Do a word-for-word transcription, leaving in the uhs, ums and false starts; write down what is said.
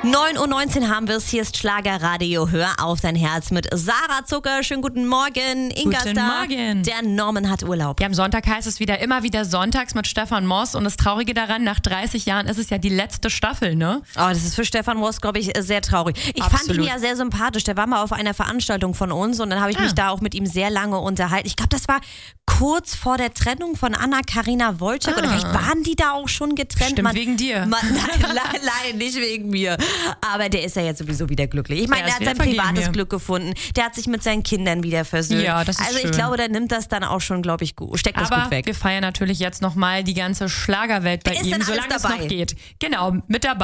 neun Uhr neunzehn haben wir es. Hier ist Schlagerradio. Hör auf dein Herz mit Sarah Zucker. Schönen guten Morgen. Inga Guten ist da. Morgen. Der Norman hat Urlaub. Ja, am Sonntag heißt es wieder immer wieder sonntags mit Stefan Moss. Und das Traurige daran, nach dreißig Jahren ist es ja die letzte Staffel, ne? Oh, das ist für Stefan Moss, glaube ich, sehr traurig. Ich Absolut. fand ihn ja sehr sympathisch. Der war mal auf einer Veranstaltung von uns und dann habe ich Ah. mich da auch mit ihm sehr lange unterhalten. Ich glaube, das war kurz vor der Trennung von Anna-Karina Wojcik. Ah. Oder vielleicht waren die da auch schon getrennt. Stimmt, Man, wegen dir. Man, nein, nein, nein, nicht wegen mir. Aber der ist ja jetzt sowieso wieder glücklich. Ich meine, Der er ist hat wieder sein vergeben privates mir. Glück gefunden. Der hat sich mit seinen Kindern wieder versöhnt. Ja, das ist Also ich schön. glaube, der nimmt das dann auch schon, glaube ich, gut. Steckt das Aber gut weg. wir feiern natürlich jetzt nochmal die ganze Schlagerwelt bei Wer ist ihm, denn alles solange es dabei? noch geht. Genau, mit dabei.